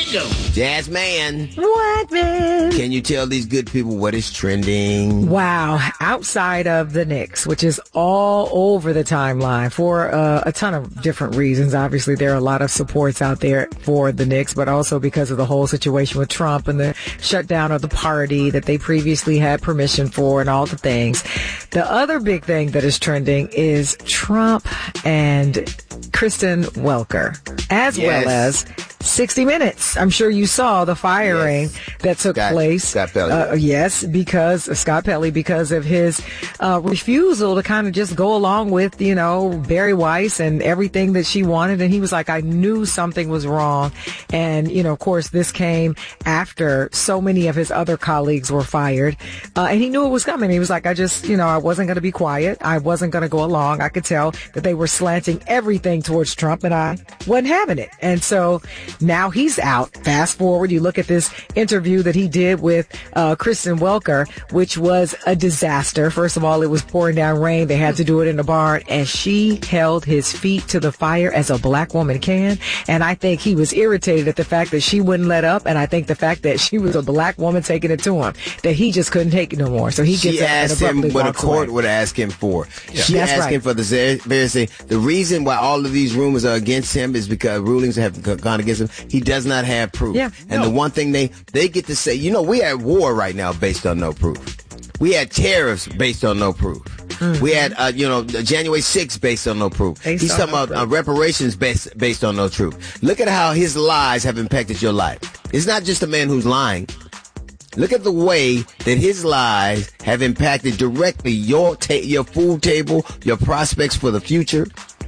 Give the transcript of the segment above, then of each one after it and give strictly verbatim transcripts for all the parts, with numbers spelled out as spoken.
go. Jazz man. What, man? Can you tell these good people what is trending? Wow. Outside of the Knicks, which is all over the timeline for uh, a ton of different reasons. Obviously, there are a lot of supports out there for the Knicks, but also because of the whole situation with Trump and the shutdown of the party that they previously had permission for and all the things. The other big thing that is trending is Trump and Kristen Welker, as yes. well as sixty minutes. I'm sure you saw the firing yes. that took Scott, place. Scott Pelley. Uh, yes, because uh, Scott Pelley, because of his uh, refusal to kind of just go along with, you know, Barry Weiss and everything that she wanted. And he was like, I knew something was wrong. And, you know, of course, this came after so many of his other colleagues were fired. Uh, and he knew it was coming. He was like, I just, you know, I wasn't going to be quiet. I wasn't going to go along. I could tell that they were slanting everything towards Trump, and I wasn't having it. And so now he's out. Fast forward, you look at this interview that he did with uh, Kristen Welker, which was a disaster. First of all, it was pouring down rain. They had to do it in the barn, and she held his feet to the fire as a black woman can. And I think he was irritated at the fact that she wouldn't let up, and I think the fact that she was a black woman taking it to him, that he just couldn't take it no more. So he gets she up and asked him abruptly what a walks court away. would ask him for. Yeah. She That's asked right. him for the very thing. The reason why all of these rumors are against him is because rulings have gone against him. He does not have proof. Yeah, and no. the one thing they, they get to say, you know, we are at war right now based on no proof. We had tariffs based on no proof. Mm-hmm. We had, uh, you know, January sixth based on no proof. Based He's talking no about uh, reparations based, based on no truth. Look at how his lies have impacted your life. It's not just a man who's lying. Look at the way that his lies have impacted directly your ta- your food table, your prospects for the future.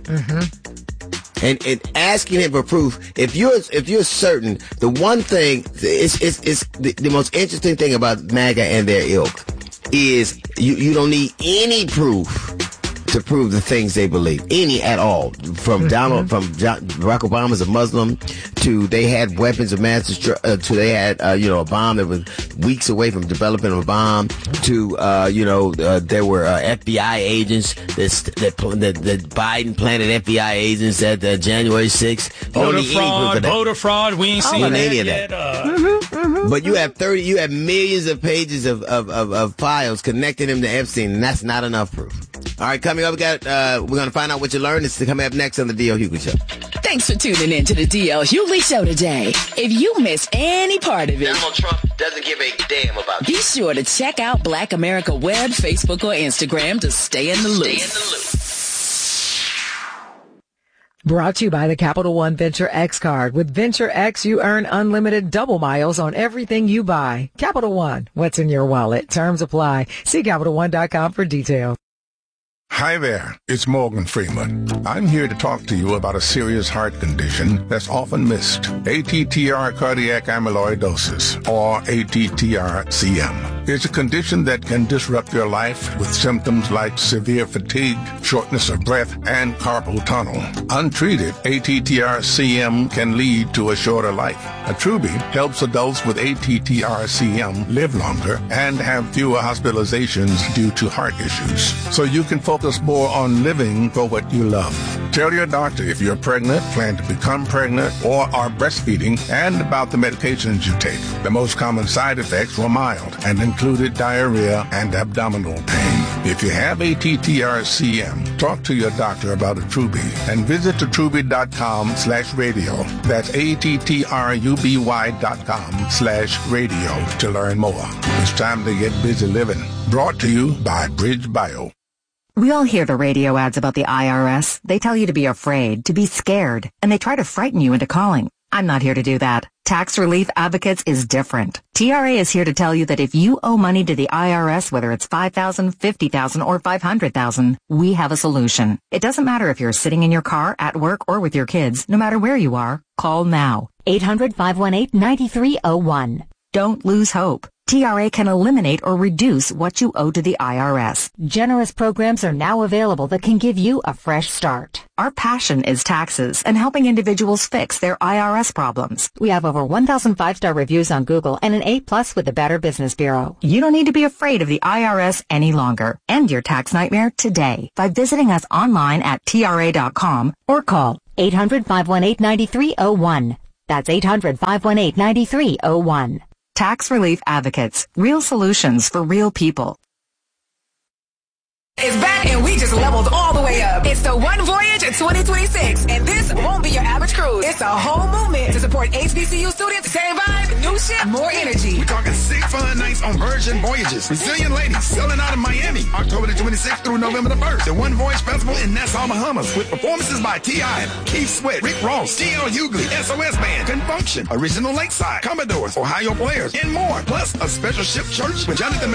Mm-hmm. And, and asking him for proof, if you're if you're certain, the one thing, it's, it's, it's the, the most interesting thing about MAGA and their ilk is you, you don't need any proof to prove the things they believe, any at all. From mm-hmm. Donald, from John, Barack Obama's a Muslim, to they had weapons of mass destruction, uh, to they had uh, you know a bomb that was weeks away from developing a bomb, to uh, you know uh, there were uh, F B I agents that that, that that Biden planted F B I agents at uh, January sixth. Voter fraud, voter fraud. We ain't seen any of that that. yet. Uh, Mm-hmm, mm-hmm. But you have thirty, you have millions of pages of, of, of, of files connecting him to Epstein, and that's not enough proof. All right, coming up, we got, uh, we're going to find out what you learned. It's coming up next on the D L. Hughley Show. Thanks for tuning in to the D L. Hughley Show today. If you missed any part of it, Donald Trump doesn't give a damn about be you. sure to check out Black America Web, Facebook, or Instagram to stay in the loop. Stay in the loop. Brought to you by the Capital One Venture X card. With Venture X, you earn unlimited double miles on everything you buy. Capital One, what's in your wallet? Terms apply. See Capital One dot com for details. Hi there, it's Morgan Freeman. I'm here to talk to you about a serious heart condition that's often missed. A T T R cardiac amyloidosis, or A T T R C M. It's a condition that can disrupt your life with symptoms like severe fatigue, shortness of breath, and carpal tunnel. Untreated, A T T R C M can lead to a shorter life. Attruby helps adults with A T T R C M live longer and have fewer hospitalizations due to heart issues. So you can focus more on living for what you love. Tell your doctor if you're pregnant, plan to become pregnant, or are breastfeeding, and about the medications you take. The most common side effects were mild and included diarrhea and abdominal pain. If you have A T T R C M, talk to your doctor about Attruby and visit attruby dot com slash radio. That's A T T R U B Y dot com slash radio to learn more. It's time to get busy living. Brought to you by Bridge Bio. We all hear the radio ads about the I R S. They tell you to be afraid, to be scared, and they try to frighten you into calling. I'm not here to do that. Tax Relief Advocates is different. T R A is here to tell you that if you owe money to the I R S, whether it's five thousand dollars, fifty thousand dollars, or five hundred thousand dollars, we have a solution. It doesn't matter if you're sitting in your car, at work, or with your kids. No matter where you are, call now. eight hundred, five one eight, nine three zero one. Don't lose hope. T R A can eliminate or reduce what you owe to the I R S. Generous programs are now available that can give you a fresh start. Our passion is taxes and helping individuals fix their I R S problems. We have over one thousand five-star reviews on Google and an A plus with the Better Business Bureau. You don't need to be afraid of the I R S any longer. End your tax nightmare today by visiting us online at T R A dot com or call eight hundred, five one eight, nine three zero one. That's eight hundred, five one eight, nine three zero one. Tax Relief Advocates. Real solutions for real people. It's back and we just leveled all the way up. It's the One Voyage twenty twenty-six, and this won't be your average cruise. It's a whole movement to support H B C U students. Same vibe, new ship, more energy. We're talking six fun nights on Virgin Voyages. Brazilian ladies selling out in Miami, October the twenty-sixth through November the first. The One Voyage Festival in Nassau, Bahamas, with performances by T I, Keith Sweat, Rick Ross, T L Hughley, S O S Band, Confunction, Original Lakeside, Commodores, Ohio Players, and more. Plus a special ship church with Jonathan